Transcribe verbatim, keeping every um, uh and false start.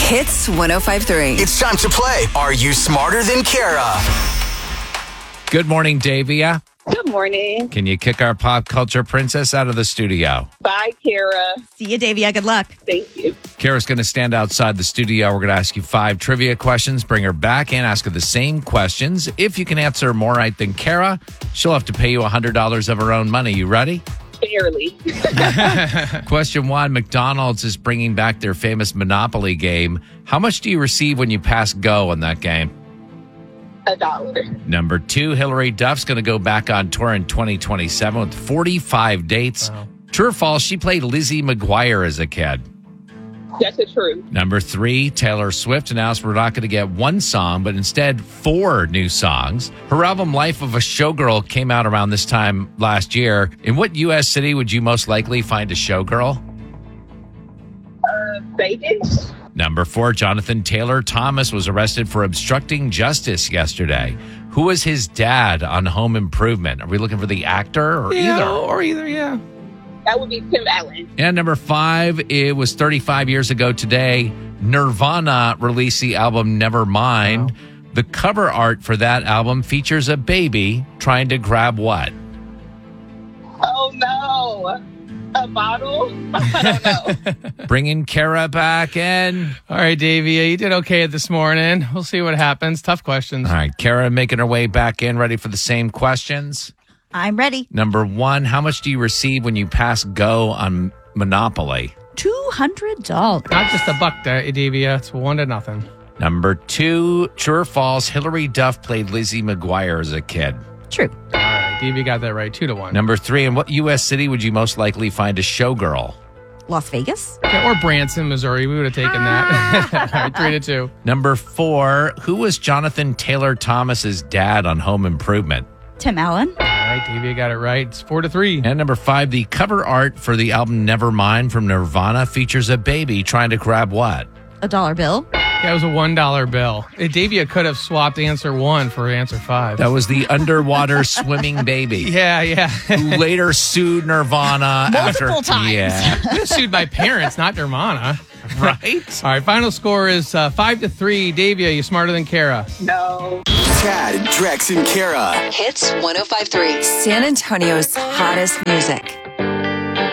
Hits one oh five point three. It's time to play Are You Smarter Than Kara? Good morning, Davia. Good morning. Can you kick our pop culture princess out of the studio? Bye, Kara. See you, Davia. Good luck. Thank you. Kara's going to stand outside the studio. We're going to ask you five trivia questions. Bring her back in, ask her the same questions. If you can answer more right than Kara, she'll have to pay you one hundred dollars of her own money. You ready? Barely. Question one, McDonald's is bringing back their famous Monopoly game. How much do you receive when you pass go on that game? A dollar. Number two, Hillary Duff's going to go back on tour in twenty twenty-seven with forty-five dates. Wow. True or false, she played Lizzie McGuire as a kid. That's the truth. Number three, Taylor Swift announced we're not going to get one song, but instead four new songs. Her album Life of a Showgirl came out around this time last year. In what U S city would you most likely find a showgirl? Uh, Vegas. Number four, Jonathan Taylor Thomas was arrested for obstructing justice yesterday. Who was his dad on Home Improvement? Are we looking for the actor or Yeah, either? or either, yeah. That would be Tim Allen. And number five, it was thirty-five years ago today, Nirvana released the album Nevermind. Wow. The cover art for that album features a baby trying to grab what? Oh, no. A bottle? I don't know. Bringing Kara back in. All right, Davia, you did okay this morning. We'll see what happens. Tough questions. All right, Kara making her way back in, ready for the same questions. I'm ready. Number one, how much do you receive when you pass go on Monopoly? two hundred dollars. Not just a buck there, Davia. It's one to nothing. Number two, true or false, Hillary Duff played Lizzie McGuire as a kid. True. All right, Davia got that right. Two to one. Number three, in what U S city would you most likely find a showgirl? Las Vegas. Okay, or Branson, Missouri. We would have taken that. All right, three to two. Number four, who was Jonathan Taylor Thomas's dad on Home Improvement? Tim Allen. All right, Davia got it right. It's four to three. And number five, the cover art for the album Nevermind from Nirvana features a baby trying to grab what? A dollar bill. That was a one dollar bill. Uh, Davia could have swapped answer one for answer five. That was the underwater swimming baby. Yeah, yeah. Who later sued Nirvana Multiple after times. Yeah. I sued my parents, not Nirvana. Right? All right, final score is uh, five to three. Davia, you smarter than Kara. No. Chad, Drex, and Kara. Hits one oh five point three. San Antonio's hottest music.